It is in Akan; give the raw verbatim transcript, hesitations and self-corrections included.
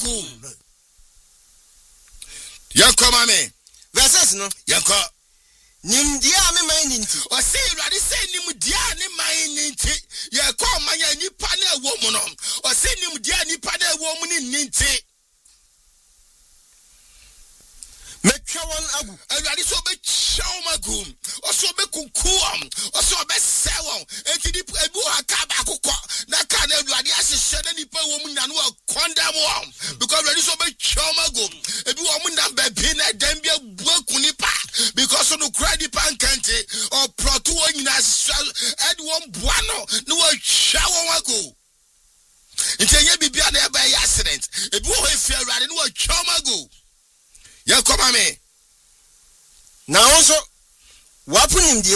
akum. Yanko mame. Verses no. Yanko. Nim dia me man ninti. O say Radi say nim dia ni man ninti. Yanko man ya nipa na ewo mu no. O say nim dia nipa na ewo mu ni ninti. Metwa won agu. Radi so be chaw magum. O so be kunkuam. O so be sewon. Enti di ebu akaba akokọ. Na ka na Radi asese na nipa ewo mu na no condemn won. Because Radi so be chaw magum. Ebi wo mu na be bi na dem bia buaku nipa. Because no credit pankante or proto nyina ed won buano no wa twa won wago. Ntenye bibia na e ba accident. Ebi wo efi Radi no wa twa mago. Ya come me. Na also wapu nim